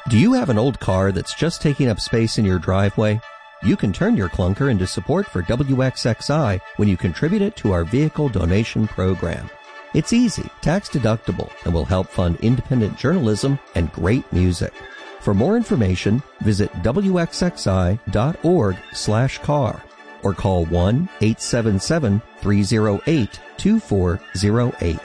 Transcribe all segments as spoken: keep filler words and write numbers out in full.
Do you have an old car that's just taking up space in your driveway? You can turn your clunker into support for W X X I when you contribute it to our vehicle donation program. It's easy, tax-deductible, and will help fund independent journalism and great music. For more information, visit W X X I dot org slash car or call one eight seven seven, three oh eight, two four oh eight.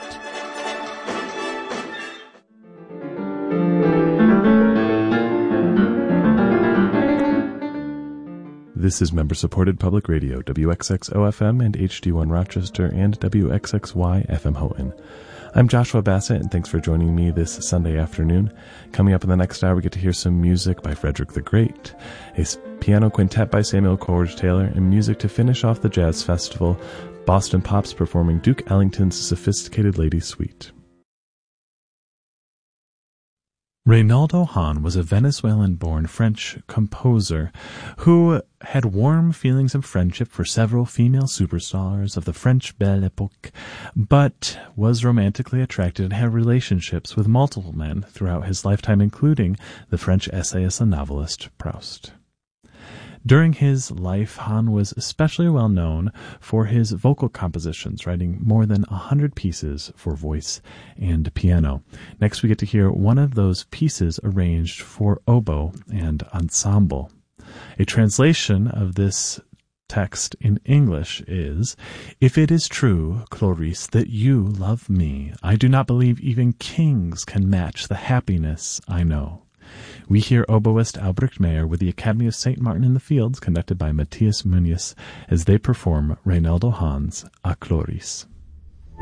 This is member-supported public radio, W X X O F M and H D one Rochester and W X X Y F M Houghton. I'm Joshua Bassett, and thanks for joining me this Sunday afternoon. Coming up in the next hour, we get to hear some music by Frederick the Great, a piano quintet by Samuel Coleridge Taylor, and music to finish off the Jazz Festival, Boston Pops performing Duke Ellington's Sophisticated Lady Suite. Reynaldo Hahn was a Venezuelan-born French composer who had warm feelings of friendship for several female superstars of the French Belle Époque, but was romantically attracted and had relationships with multiple men throughout his lifetime, including the French essayist and novelist Proust. During his life, Hahn was especially well known for his vocal compositions, writing more than a hundred pieces for voice and piano. Next, we get to hear one of those pieces arranged for oboe and ensemble. A translation of this text in English is, "If it is true, Cloris, that you love me, I do not believe even kings can match the happiness I know." We hear oboist Albrecht Meyer with the Academy of Saint Martin in the Fields, conducted by Matthias Muniz, as they perform Reynaldo Hahn's A Cloris.